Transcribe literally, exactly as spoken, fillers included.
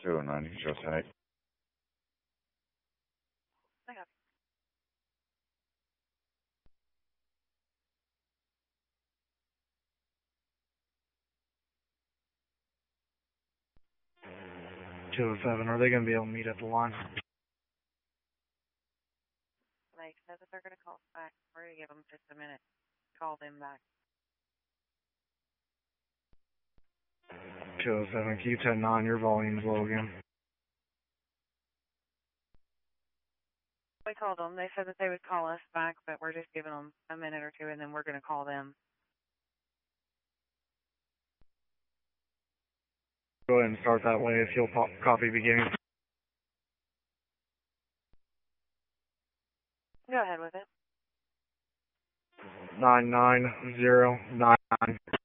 two oh nine, just hang. I got two oh seven, are they going to be able to meet at the line? They said that they're going to call us back. We're going to give them just a minute. Call them back. two oh seven, Q ten nine, your volume's low again. We called them. They said that they would call us back, but we're just giving them a minute or two, and then we're going to call them. Go ahead and start that way if you'll pop, copy beginning. Go ahead with it. nine nine zero nine nine.